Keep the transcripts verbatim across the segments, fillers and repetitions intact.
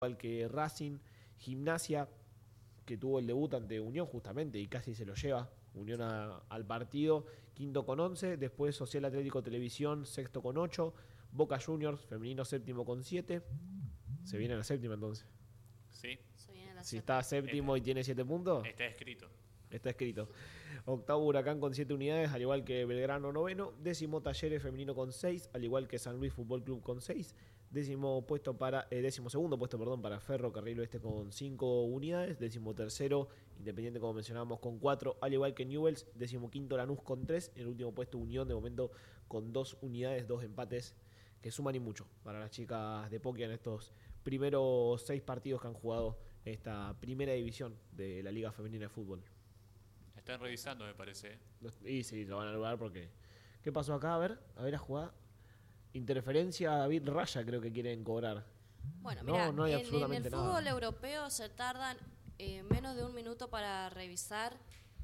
igual que Racing, Gimnasia, que tuvo el debut ante Unión justamente y casi se lo lleva Unión a, al partido, quinto con once, después Social Atlético Televisión, sexto con ocho, Boca Juniors, femenino séptimo con siete, se viene a la séptima entonces. Sí. Se viene la Si séptima. está séptimo y tiene siete puntos, Está escrito. está escrito. Octavo Huracán con siete unidades, al igual que Belgrano noveno. Décimo Talleres femenino con seis, al igual que San Luis Fútbol Club con seis. Décimo puesto para eh, décimo segundo puesto, perdón, para Ferro Carril Oeste con cinco unidades. Décimo tercero Independiente, como mencionábamos, con cuatro, al igual que Newell's. Décimo quinto Lanús con tres. En el último puesto Unión, de momento con dos unidades, dos empates que suman y mucho para las chicas de Poquia en estos primeros seis partidos que han jugado esta primera división de la Liga Femenina de Fútbol. Están revisando, me parece. Y sí, lo van a lograr porque... ¿Qué pasó acá? A ver, a ver a jugar. Interferencia, David Raya creo que quieren cobrar. Bueno, No, mira, no hay en, absolutamente en el fútbol nada. europeo se tardan eh, menos de un minuto para revisar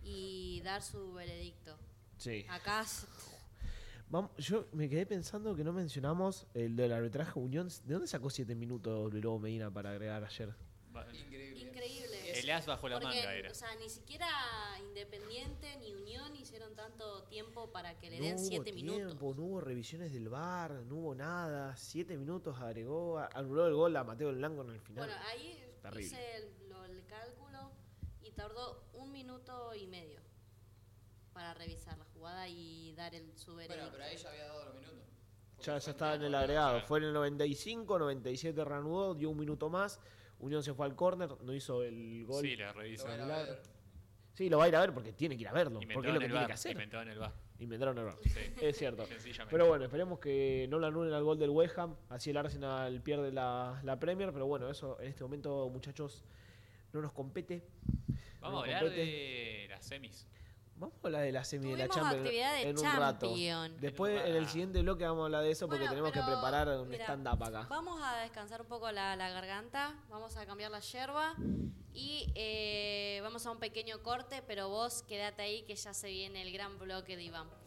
y dar su veredicto. Sí. Acá se- Vamos, yo me quedé pensando que no mencionamos el del arbitraje Unión. ¿De dónde sacó siete minutos Luego Medina para agregar ayer? Va- Increíble. increíble. El as bajo la Porque, manga era. o sea, ni siquiera Independiente ni Unión hicieron tanto tiempo para que le den no siete hubo minutos. tiempo, no hubo revisiones del V A R, no hubo nada. Siete minutos agregó, anuló el gol a Mateo Blanco en el final. Bueno, ahí Terrible. hice el, lo- el cálculo y tardó un minuto y medio para revisar la jugada y dar el su Bueno, veredicto. pero ahí ya había dado los minutos. Porque Ya, fue ya estaba en el tiempo, agregado. ya. Fue en el noventa y cinco, noventa y siete reanudó, dio un minuto más. Unión se fue al córner, no hizo el gol. Sí, la Lo revisan. van a Claro. ver. Sí, lo va a ir a ver porque tiene que ir a verlo. Porque es lo Inventaron que el tiene que V A R. hacer. Inventaron el V A R. Inventaron el V A R. Sí. Es cierto. Sencillamente. Pero bueno, esperemos que no le anulen al gol del West Ham. Así el Arsenal pierde la, la Premier. Pero bueno, eso en este momento, muchachos, no nos compete. Vamos a No nos hablar compete. de las semis. Vamos a hablar de la semi de la Tuvimos Champions actividad de en un Champions. rato. Después, En un en el rato. siguiente bloque, vamos a hablar de eso porque Bueno, tenemos que pero, preparar un mira, stand-up acá. Vamos a descansar un poco la, la garganta, vamos a cambiar la yerba y eh, vamos a un pequeño corte, pero vos quédate ahí que ya se viene el gran bloque de Iván.